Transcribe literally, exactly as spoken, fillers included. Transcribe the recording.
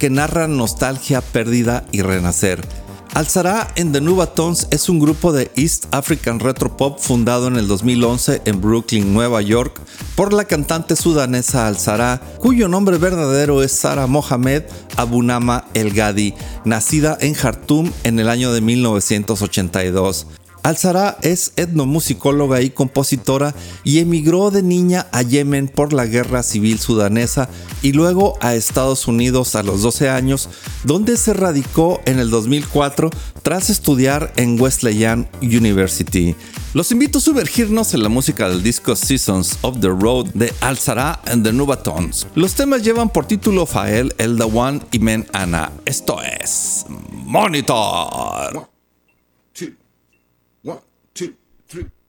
que narran nostalgia, pérdida y renacer. Al-Zahra and the Nubatones es un grupo de East African Retro Pop fundado en el dos mil once en Brooklyn, Nueva York, por la cantante sudanesa Al-Zahra, cuyo nombre verdadero es Sara Mohamed Abunama El Gadi, nacida en Jartum en el año de mil novecientos ochenta y dos. Al-Zahra es etnomusicóloga y compositora y emigró de niña a Yemen por la guerra civil sudanesa y luego a Estados Unidos a los doce años, donde se radicó en el dos mil cuatro tras estudiar en Wesleyan University. Los invito a sumergirnos en la música del disco Seasons of the Road de Al-Zahra and the Nubatones. Los temas llevan por título Fael, El Dawan y Men Ana. Esto es Monitor. One, two, one, two, three.